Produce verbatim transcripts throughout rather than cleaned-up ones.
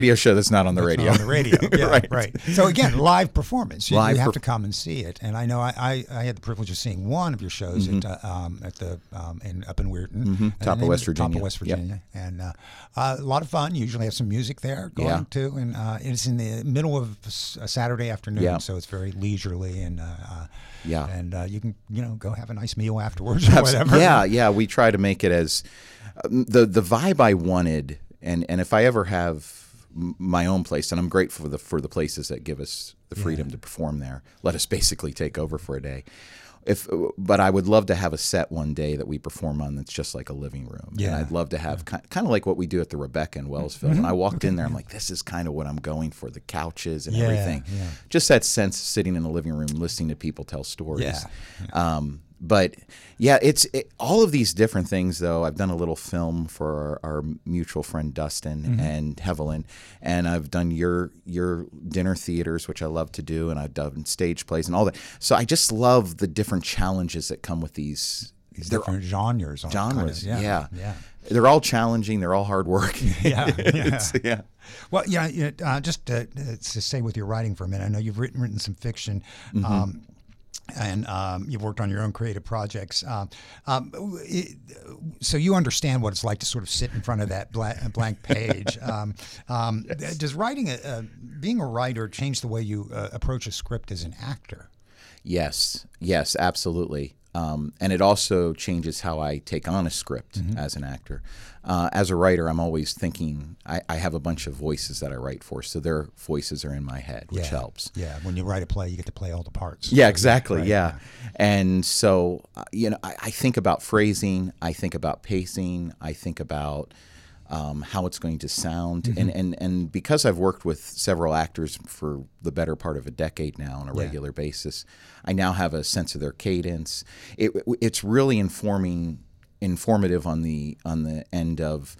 radio show that's not on the That's radio. not on the radio, yeah, Right. right. So again, live performance. You, Live you have per- to come and see it. And I know I, I, I had the privilege of seeing one of your shows Mhm. at, uh, um, at the um, in up in Weirton, Mhm. And Top the of name West is Virginia. Top of West Yep. Virginia, and uh, uh, a lot of fun. You usually have some music there going Yeah. to, and uh, it's in the middle of s- a Saturday afternoon, Yeah. so it's very leisurely, and uh, uh, Yeah. and uh, you can you know go have a nice meal afterwards or Abs- whatever. Yeah, yeah. We try to make it as um, the the vibe I wanted, and and if I ever have m- my own place, and I'm grateful for the for the places that give us the freedom Yeah. to perform there. Let us basically take over for a day. If, but I would love to have a set one day that we perform on that's just like a living room. Yeah. And I'd love to have kind, kind of like what we do at the Rebecca in Wellsville. When I walked in there, I'm like, this is kind of what I'm going for, the couches and Yeah, everything. yeah. Just that sense of sitting in the living room, listening to people tell stories. Yeah, Um, but yeah, it's it, all of these different things. Though I've done a little film for our, our mutual friend Dustin Mm-hmm. and Hevelin, and I've done your your dinner theaters, which I love to do, and I've done stage plays and all that. So I just love the different challenges that come with these. These they're different genres. all kind of- genres. yeah, yeah, yeah. They're all challenging. They're all hard work. Yeah, yeah. It's- yeah. Well, yeah, yeah, uh, just to, to stay with your writing for a minute, I know you've written written some fiction, Mm-hmm. um, and um, you've worked on your own creative projects. Um, um, it, so you understand what it's like to sort of sit in front of that blank, blank page. Um, um, does writing, a, a, being a writer, change the way you uh, approach a script as an actor? Yes, yes, absolutely. Um, and it also changes how I take on a script Mm-hmm. as an actor. Uh, as a writer, I'm always thinking, I, I have a bunch of voices that I write for, so their voices are in my head, which Yeah. helps. Yeah, when you write a play, you get to play all the parts. Yeah, exactly. Right, yeah. And so, uh, you know, I, I think about phrasing, I think about pacing, I think about um, how it's going to sound. Mm-hmm. And, and, and because I've worked with several actors for the better part of a decade now on a Yeah. regular basis, I now have a sense of their cadence. It, it's really informing, informative on the on the end of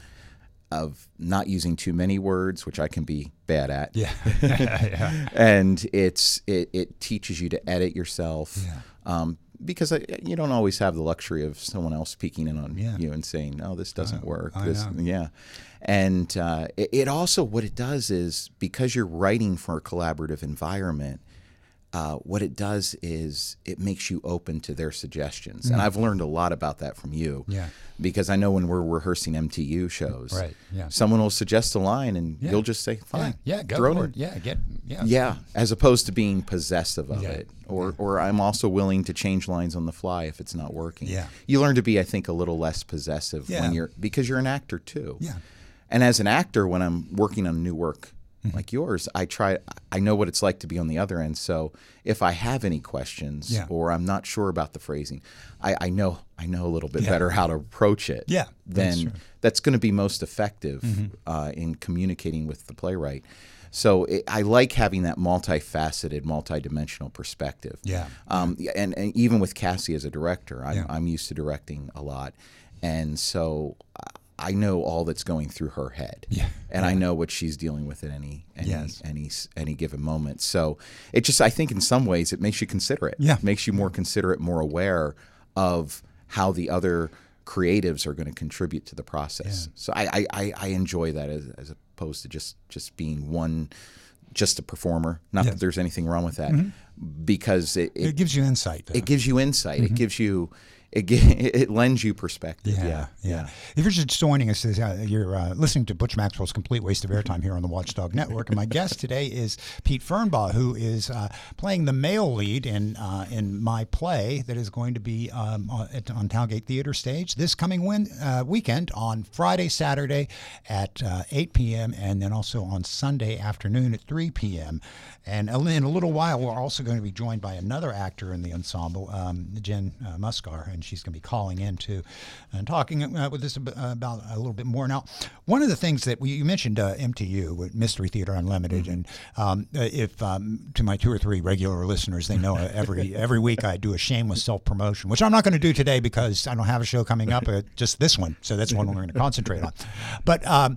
of not using too many words, which I can be bad at. Yeah. yeah. And it's it, it teaches you to edit yourself. Yeah. Um, because I, you don't always have the luxury of someone else speaking in on Yeah. you and saying, "No, this doesn't I- work." I This, know. yeah, and uh, it, it also what it does is because you're writing for a collaborative environment, uh, what it does is it makes you open to their suggestions, and I've learned a lot about that from you. Yeah. Because I know when we're rehearsing M T U shows, Right, yeah. someone will suggest a line, and Yeah. you'll just say, "Fine, Yeah, yeah, go throw for in." it. Yeah, get, yeah. Yeah, as opposed to being possessive of Yeah. it, or or I'm also willing to change lines on the fly if it's not working. Yeah. You learn to be, I think, a little less possessive Yeah. when you're because you're an actor too. Yeah. And as an actor, when I'm working on new work Mm-hmm. like yours, I try. I know what it's like to be on the other end. So if I have any questions Yeah. or I'm not sure about the phrasing, I, I know I know a little bit Yeah. better how to approach it. Yeah, that's then true. that's going to be most effective Mm-hmm. uh, in communicating with the playwright. So it, I like having that multifaceted, multidimensional perspective. Yeah. Um, and, and even with Cassie as a director, I'm, Yeah. I'm used to directing a lot. And so I know all that's going through her head. Yeah. And I know what she's dealing with at any any, Yes. any any given moment. So it just, I think in some ways it makes you considerate. Yeah. It makes you more considerate, more aware of how the other creatives are going to contribute to the process. Yeah. So I, I, I, I enjoy that as, as opposed to just, just being one, just a performer. Not Yeah. that there's anything wrong with that, because it, It it, gives you insight. though. it gives you insight. Mm-hmm. It gives you, it, gi- it lends you perspective. Yeah, Yeah. yeah. If you're just joining us, uh, you're uh, listening to Butch Maxwell's Complete Waste of Airtime here on the Watchdog Network, and my guest today is Pete Fernbaugh, who is uh, playing the male lead in uh, in my play that is going to be um, on, at, on Towngate Theater stage this coming win, uh, weekend on Friday, Saturday at uh, eight p.m. and then also on Sunday afternoon at three p.m. And in a little while, we're also going to be joined by another actor in the ensemble, um, Jen uh, Muscar, and she's going to be calling in too and talking uh, with us ab- about a little bit more. Now, one of the things that we, you mentioned uh, M T U, with Mystery Theater Unlimited, and um, uh, if um, to my two or three regular listeners, they know uh, every every week I do a shameless self promotion, which I'm not going to do today because I don't have a show coming up, uh, just this one, so that's one we're going to concentrate on. But um,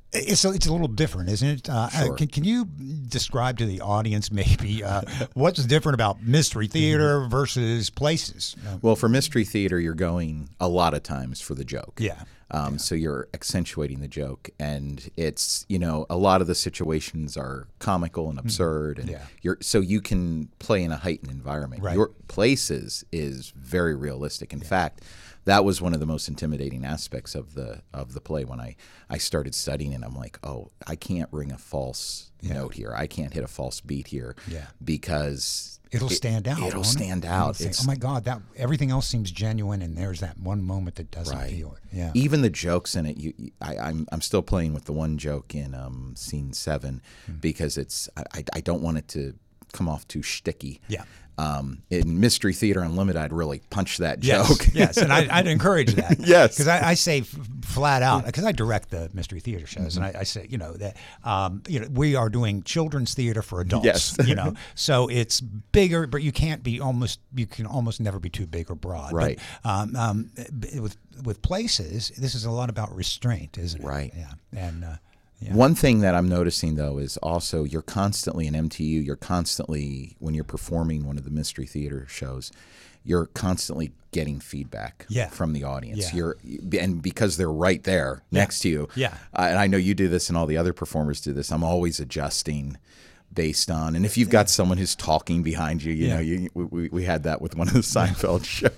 It's a, it's a little different, isn't it? Uh, Sure. can, can you describe to the audience maybe uh, what's different about Mystery Theater versus Places? Well, for Mystery Theater, you're going a lot of times for the joke. Yeah. Um, yeah. So you're accentuating the joke, and it's, you know, a lot of the situations are comical and absurd, and Yeah. you're so you can play in a heightened environment. Right. Your Places is very realistic. In yeah. fact, that was one of the most intimidating aspects of the of the play when I, I started studying it. I'm like, oh, I can't ring a false yeah. note here. I can't hit a false beat here yeah. because it'll stand out. It'll won't stand it? out. Say, It's, oh my God, that everything else seems genuine, and there's that one moment that doesn't right. feel it. Yeah. Even the jokes in it, you, you, I, I'm I'm still playing with the one joke in um, scene seven mm. because it's I, I don't want it to come off too shticky. Yeah. Um, in Mystery Theater Unlimited, I'd really punch that yes, joke. yes, and I, I'd encourage that. Yes, because I, I say f- flat out, because I direct the Mystery Theater shows, mm-hmm. and I, I say, you know, that um, you know we are doing children's theater for adults. Yes. You know, so it's bigger, but you can't be almost you can almost never be too big or broad. Right. But, um, um, with with Places, this is a lot about restraint, isn't it? Right. Yeah, and. Uh, Yeah. One thing that I'm noticing, though, is also you're constantly in M T U, you're constantly, when you're performing one of the Mystery Theater shows, you're constantly getting feedback yeah. from the audience. Yeah. You're And because they're right there yeah. next to you, yeah. uh, and I know you do this and all the other performers do this, I'm always adjusting based on, and if you've got someone who's talking behind you, you yeah. know, you, we, we had that with one of the Seinfeld shows.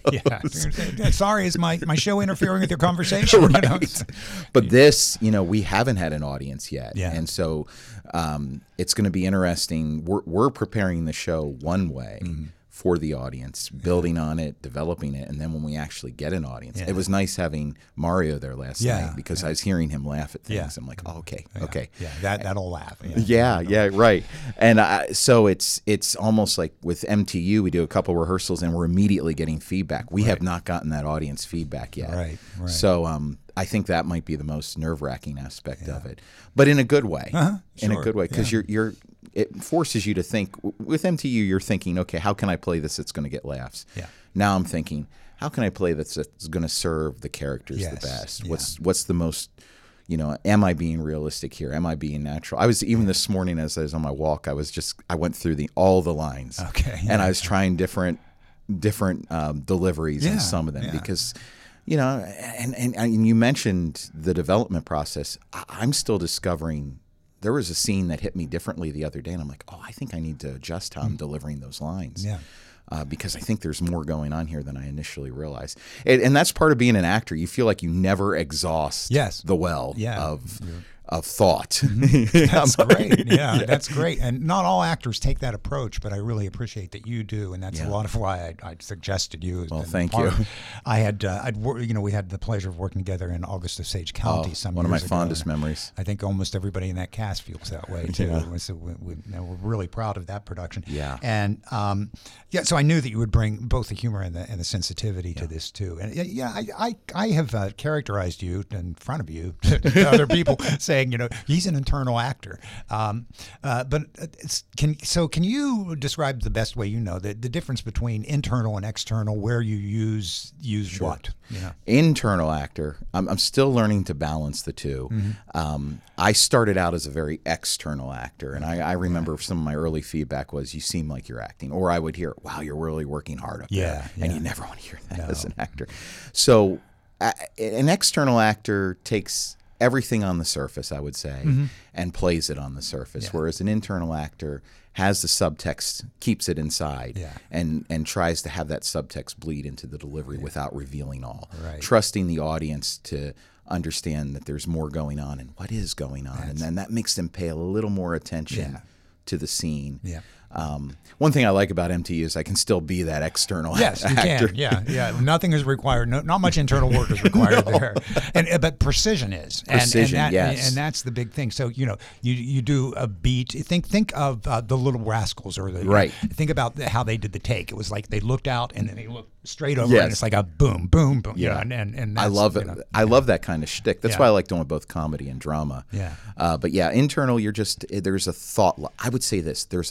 Yeah. Sorry, is my, my show interfering with your conversation? Right. You know? But this, you know, we haven't had an audience yet. Yeah. And so um, it's going to be interesting. We're, we're preparing the show one way. Mm-hmm. for the audience, building on it, developing it, and then when we actually get an audience, yeah. it was nice having Mario there last yeah, night because yeah. I was hearing him laugh at things. Yeah. I'm like, oh, okay, yeah, okay, yeah, that that'll laugh. Yeah, yeah, yeah right. And I, so it's it's almost like with M T U, we do a couple rehearsals and we're immediately getting feedback. We right. have not gotten that audience feedback yet. Right, right. So um, I think that might be the most nerve-wracking aspect yeah. of it, but in a good way. Uh-huh. In sure. a good way, because yeah. you're you're. It forces you to think. With M T U, you're thinking, okay, how can I play this that's going to get laughs? Yeah. Now I'm thinking, how can I play this that's going to serve the characters yes. the best? Yeah. What's what's the most, you know, am I being realistic here? Am I being natural? I was even this morning as I was on my walk, I was just I went through the all the lines. Okay. And I was trying different different um, deliveries yeah. on some of them yeah. because. You know, and, and and you mentioned the development process. I'm still discovering. There was a scene that hit me differently the other day, and I'm like, oh, I think I need to adjust how I'm delivering those lines. Yeah. Uh, because I think there's more going on here than I initially realized. And, and that's part of being an actor. You feel like you never exhaust yes. the well yeah. of of thought. Mm-hmm. That's great. Yeah, yeah, that's great. And not all actors take that approach, but I really appreciate that you do, and that's yeah. a lot of why I, I suggested you. Well, thank part. you. I had, uh, I'd, wor- you know, we had the pleasure of working together in August of Sage County. Oh, some one of my years fondest ago, memories. I think almost everybody in that cast feels that way too. Yeah. So we, we, you know, we're really proud of that production. Yeah. And um, yeah, so I knew that you would bring both the humor and the and the sensitivity yeah. to this too. And yeah, I I, I have uh, characterized you in front of you to other people, saying, you know, he's an internal actor. Um, uh, but it's, can so can you describe the best way you know the, the difference between internal and external, where you use use sure. what? You know? Internal actor. I'm, I'm still learning to balance the two. Mm-hmm. Um, I started out as a very external actor, and I, I remember yeah. some of my early feedback was, "You seem like you're acting," or I would hear, "Wow, you're really working hard up yeah, there," yeah. and you never want to hear that no. as an actor. So, uh, an external actor takes everything on the surface, I would say, mm-hmm. and plays it on the surface, yeah. whereas an internal actor has the subtext, keeps it inside, yeah. and and tries to have that subtext bleed into the delivery yeah. without revealing all, right. trusting the audience to understand that there's more going on and what is going on, That's, and then that makes them pay a little more attention yeah. to the scene. Yeah. Um, one thing I like about M T U is I can still be that external yes, actor. Yes, you can. Yeah, yeah. Nothing is required. No, not much internal work is required no. there. And but precision is. Precision, and, and that, yes. And that's the big thing. So you know, you you do a beat. Think think of uh, the Little Rascals or the right. You know, think about the, how they did the take. It was like they looked out and then they looked straight over, yes. and it's like a boom, boom, boom. Yeah, you know, and and, and that's, I love it. You know, I love that kind of shtick. That's yeah. why I like doing both comedy and drama. Yeah. Uh, but yeah, internal, you're just there's a thought. I would say this: there's a thought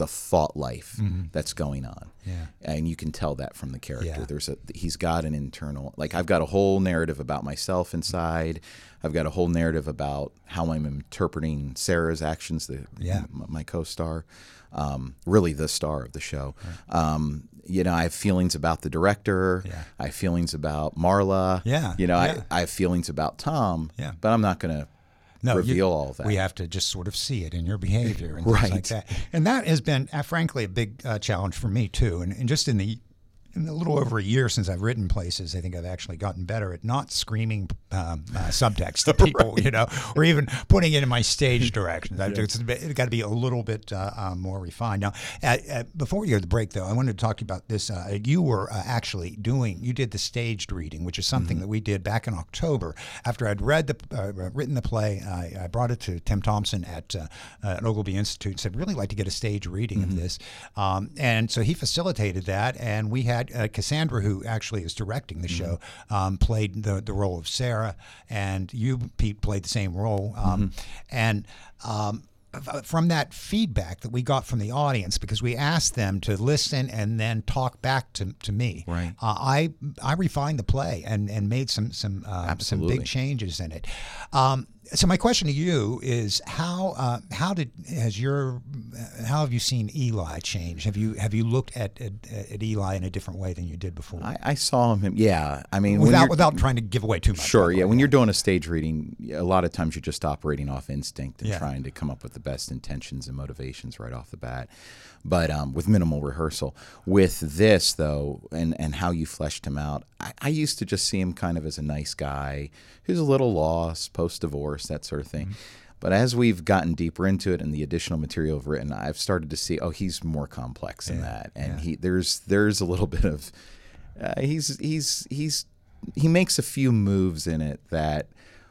thought life mm-hmm. that's going on. Yeah. And you can tell that from the character. Yeah. There's a he's got an internal, like I've got a whole narrative about myself inside. I've got a whole narrative about how I'm interpreting Sarah's actions, the yeah. m- my co-star, um, really the star of the show. Right. Um, you know, I have feelings about the director. Yeah. I have feelings about Marla. Yeah. You know, yeah. I, I have feelings about Tom. Yeah. But I'm not going to no, reveal you, all of that. We have to just sort of see it in your behavior and right. things like that. And that has been, uh, frankly, a big uh, challenge for me, too. And, and just in the in a little over a year since I've written places, I think I've actually gotten better at not screaming um, uh, subtext to people, right. you know, or even putting it in my stage directions. Yeah. It's, it's got to be a little bit uh, uh, more refined. Now, at, at, before we go to the break, though, I wanted to talk to you about this. Uh, you were uh, actually doing, you did the staged reading, which is something mm-hmm. that we did back in October. After I'd read the, uh, written the play, I, I brought it to Tim Thompson at, uh, at Ogilvy Institute and said, really like to get a stage reading mm-hmm. of this. Um, and so he facilitated that, and we had Uh, Cassandra, who actually is directing the show, um, played the, the role of Sarah, and you, Pete, played the same role. Um, mm-hmm. And um, from that feedback that we got from the audience, because we asked them to listen and then talk back to, to me, right. uh, I I refined the play and, and made some some uh, some big changes in it. Um, So my question to you is how uh, how did has your how have you seen Eli change? Have you have you looked at at, at Eli in a different way than you did before? I, I saw him. Yeah, I mean, without without trying to give away too much. Sure. Yeah, when you're doing a stage reading, a lot of times you're just operating off instinct and yeah. trying to come up with the best intentions and motivations right off the bat, but um, with minimal rehearsal. With this though, and and how you fleshed him out, I, I used to just see him kind of as a nice guy who's a little lost post-divorce, that sort of thing. Mm-hmm. But as we've gotten deeper into it and the additional material I've written, I've started to see, oh, he's more complex than yeah, that. And yeah. he there's there's a little bit of uh, he's he's he's he makes a few moves in it that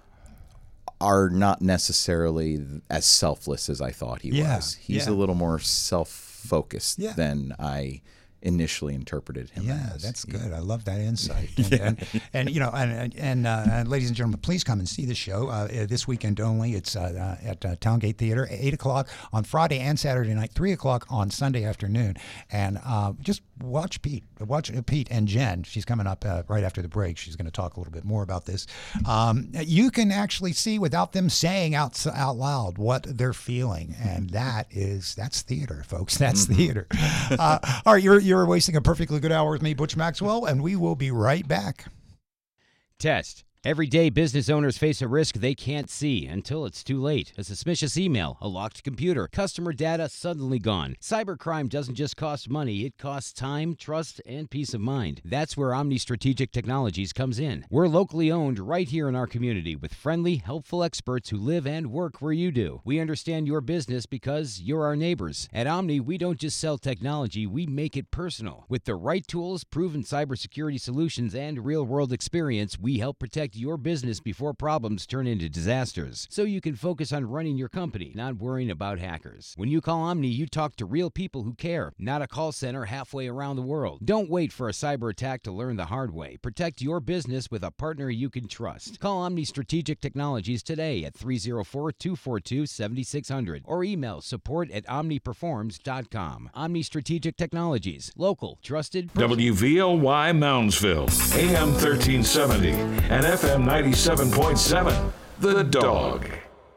are not necessarily as selfless as I thought he yeah, was. He's yeah. a little more self-focused yeah. than I initially interpreted him yeah, as. that's good. I love that insight. And, yeah. and, and you know, and and, uh, and ladies and gentlemen, please come and see the show uh, this weekend only. It's uh, uh, at uh, Towngate Theater, eight o'clock on Friday and Saturday night, three o'clock on Sunday afternoon. And uh, just watch Pete, watch Pete and Jen. She's coming up uh, right after the break. She's going to talk a little bit more about this. Um, you can actually see without them saying out out loud what they're feeling, and that is that's theater, folks. That's mm-hmm. theater. Uh, all right, you're you're wasting a perfectly good hour with me, Butch Maxwell, and we will be right back. Test. Every day, business owners face a risk they can't see until it's too late. A suspicious email, a locked computer, customer data suddenly gone. Cybercrime doesn't just cost money, it costs time, trust, and peace of mind. That's where Omni Strategic Technologies comes in. We're locally owned right here in our community with friendly, helpful experts who live and work where you do. We understand your business because you're our neighbors. At Omni, we don't just sell technology, we make it personal. With the right tools, proven cybersecurity solutions, and real-world experience, we help protect your business before problems turn into disasters, so you can focus on running your company, not worrying about hackers. When you call Omni, you talk to real people who care, not a call center halfway around the world. Don't wait for a cyber attack to learn the hard way. Protect your business with a partner you can trust. Call Omni Strategic Technologies today at three oh four, two four two, seven six zero zero or email support at omniperforms dot com. Omni Strategic Technologies. Local, trusted, personal. W V L Y Moundsville, A M thirteen seventy and F M ninety-seven point seven, The Dog.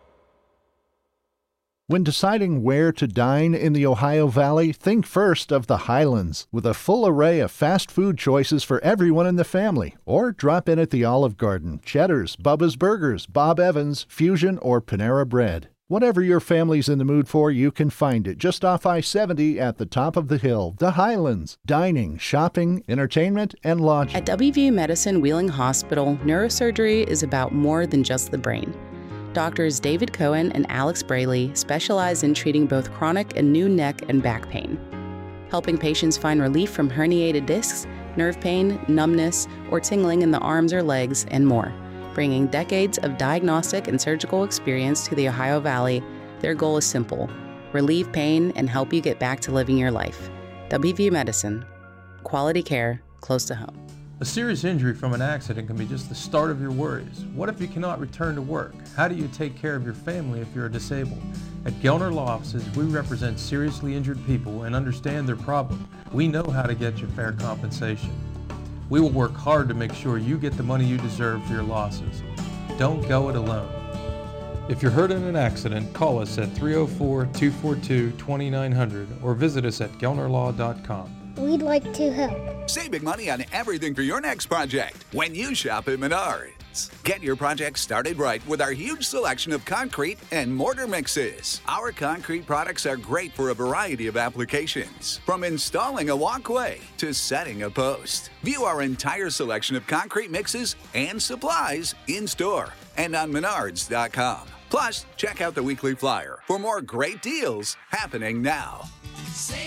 When deciding where to dine in the Ohio Valley, think first of the Highlands, with a full array of fast food choices for everyone in the family. Or drop in at the Olive Garden, Cheddar's, Bubba's Burgers, Bob Evans, Fusion, or Panera Bread. Whatever your family's in the mood for, you can find it just off I seventy at the top of the hill. The Highlands. Dining, shopping, entertainment, and lodging. At W V U Medicine Wheeling Hospital, neurosurgery is about more than just the brain. Doctors David Cohen and Alex Braley specialize in treating both chronic and new neck and back pain, helping patients find relief from herniated discs, nerve pain, numbness, or tingling in the arms or legs, and more. Bringing decades of diagnostic and surgical experience to the Ohio Valley, their goal is simple: relieve pain and help you get back to living your life. W V U Medicine. Quality care close to home. A serious injury from an accident can be just the start of your worries. What if you cannot return to work? How do you take care of your family if you're disabled? At Gellner Law Offices, we represent seriously injured people and understand their problem. We know how to get you fair compensation. We will work hard to make sure you get the money you deserve for your losses. Don't go it alone. If you're hurt in an accident, call us at three oh four, two four two, two nine zero zero or visit us at gellner law dot com. We'd like to help. Saving money on everything for your next project when you shop at Menards. Get your project started right with our huge selection of concrete and mortar mixes. Our concrete products are great for a variety of applications, from installing a walkway to setting a post. View our entire selection of concrete mixes and supplies in store and on menards dot com. Plus, check out the weekly flyer for more great deals happening now. Save